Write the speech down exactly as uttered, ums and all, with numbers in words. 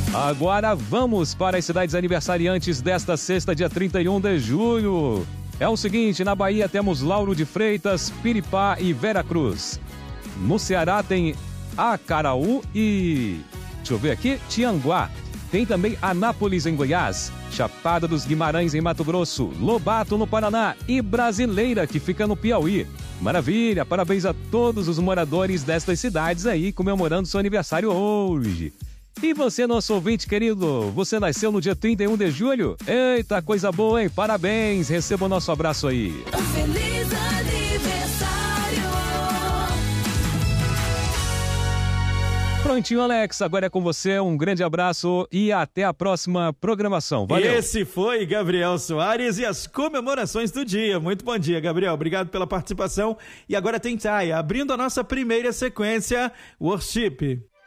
Agora vamos para as cidades aniversariantes desta sexta, dia trinta e um de julho. É o seguinte, na Bahia temos Lauro de Freitas, Piripá e Veracruz. No Ceará tem Acaraú e... deixa eu ver aqui, Tianguá. Tem também Anápolis em Goiás, Chapada dos Guimarães em Mato Grosso, Lobato no Paraná e Brasileira, que fica no Piauí. Maravilha, parabéns a todos os moradores destas cidades aí comemorando seu aniversário hoje. E você, nosso ouvinte querido, você nasceu no dia trinta e um de julho? Eita, coisa boa, hein? Parabéns, receba o nosso abraço aí. Feliz aniversário. Prontinho, Alex, agora é com você, um grande abraço e até a próxima programação. Valeu! Esse foi Gabriel Soares e as comemorações do dia. Muito bom dia, Gabriel, obrigado pela participação. E agora tem Thay, abrindo a nossa primeira sequência, Worship.